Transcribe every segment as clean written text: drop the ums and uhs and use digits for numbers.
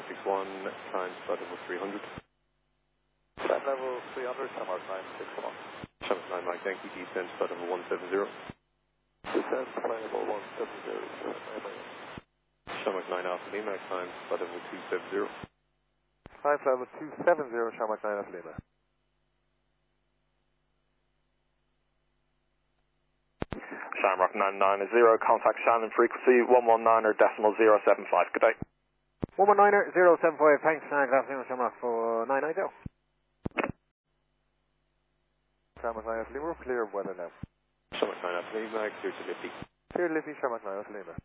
961, times flight level 300. Flight level 300, Shamrock 961. Shamrock 9 Mike Yankee, descent flight level 170. Descent flight level 170. Shamrock 9 Alpha Lima, times flight level 270. Climb flight level 270, Shamrock 9 Alpha Lima. Shamrock 990, contact Shannon frequency 119.075. Good day. 119.075, thanks, good afternoon, Shamrock for 990. Shamrock 9 Alpha Lima, we're clear of weather now. Shamrock 9 Alpha Lima, clear to Liffey. Clear to Liffey, Shamrock 9 Alpha Lima.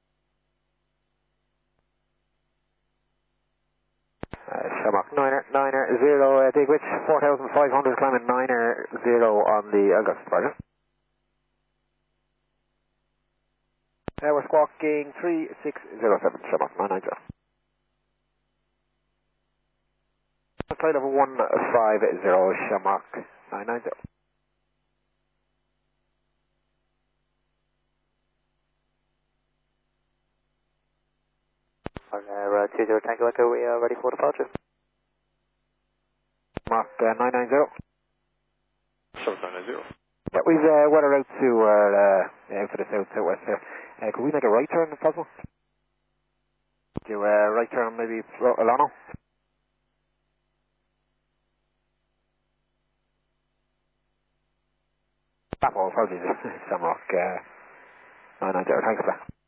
Shamrock 990, dig which 4,500, climbing 90 on the August project. We're squawking 3607, Shamrock 990. Flight level 150, Shamrock 990. Our 20 Tango Echo, we are ready for departure. Shamrock 990. Shamrock 990. Yeah, we've weather out to out to the southwest here. Could we make a right turn if possible? Do a right turn maybe Alano? Apologies, Shamrock 990, thanks for that.